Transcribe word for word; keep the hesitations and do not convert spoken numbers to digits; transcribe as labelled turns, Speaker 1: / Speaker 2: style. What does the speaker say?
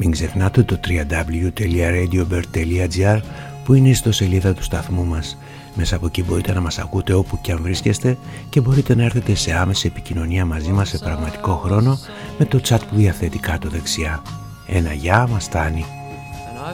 Speaker 1: Μην ξεχνάτε το double-u double-u double-u τελεία radiobird τελεία gr που είναι η ιστοσελίδα του σταθμού μας. Μέσα από εκεί μπορείτε να μας ακούτε όπου και αν βρίσκεστε και μπορείτε να έρθετε σε άμεση επικοινωνία μαζί μας σε πραγματικό χρόνο με το chat που διαθέτει κάτω δεξιά. Ένα γεια μας φτάνει.